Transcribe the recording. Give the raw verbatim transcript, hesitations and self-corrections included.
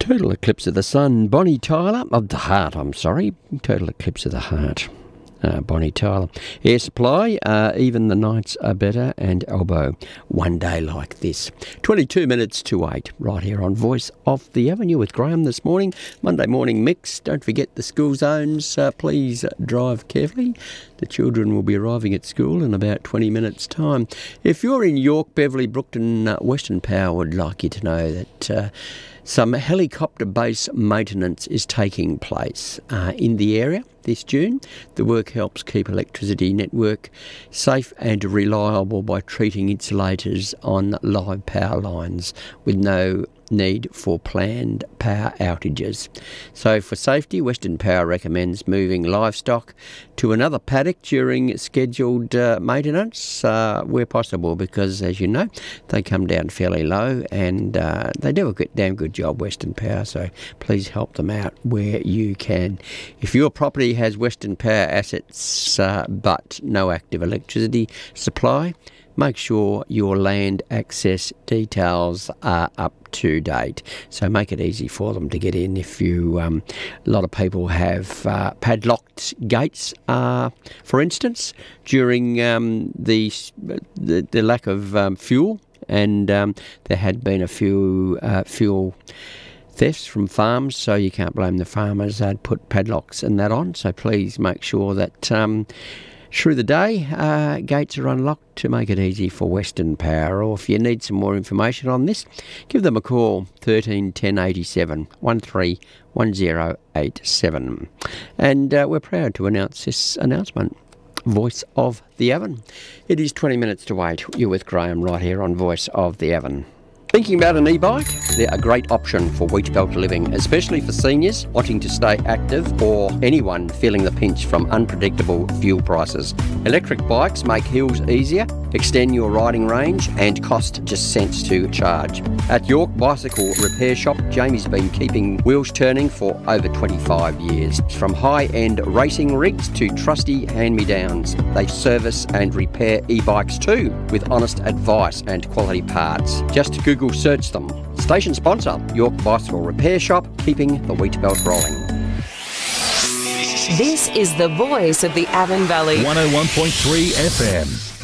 Total Eclipse of the Sun, Bonnie Tyler, of the Heart, I'm sorry. Total Eclipse of the Heart, uh, Bonnie Tyler. Air Supply, uh, Even the Nights Are Better, and Elbow, One Day Like This. twenty-two minutes to eight, right here on Voice of the Avenue with Graham this morning. Monday morning mix. Don't forget the school zones. Uh, please drive carefully. The children will be arriving at school in about twenty minutes' time. If you're in York, Beverley, Brookton, uh, Western Power would like you to know that uh, some helicopter base maintenance is taking place uh, in the area this June. The work helps keep electricity network safe and reliable by treating insulators on live power lines with no need for planned power outages. So for safety, Western Power recommends moving livestock to another paddock during scheduled uh, maintenance uh, where possible, because as you know, they come down fairly low and uh, they do a good, damn good job, Western Power, so please help them out where you can. If your property has Western Power assets uh, but no active electricity supply, make sure your land access details are up to date. So make it easy for them to get in. If you, um, a lot of people have uh, padlocked gates, uh, for instance, during um, the, the the lack of um, fuel, and um, there had been a few uh, fuel thefts from farms, so you can't blame the farmers. They'd put padlocks and that on. So please make sure that Um, through the day, uh, gates are unlocked to make it easy for Western Power. Or if you need some more information on this, give them a call, thirteen ten eighty-seven, one three one zero eight seven. And uh, we're proud to announce this announcement. Voice of the Avon. It is twenty minutes to eight. You're with Graham right here on Voice of the Avon. Thinking about an e-bike? They're a great option for Wheatbelt living, especially for seniors wanting to stay active or anyone feeling the pinch from unpredictable fuel prices. Electric bikes make hills easier, extend your riding range and cost just cents to charge. At York Bicycle Repair Shop, Jamie's been keeping wheels turning for over twenty-five years. From high-end racing rigs to trusty hand-me-downs, they service and repair e-bikes too, with honest advice and quality parts. Just Google search them. Station sponsor, York Bicycle Repair Shop, keeping the wheat belt rolling. This is the voice of the Avon Valley. one oh one point three F M.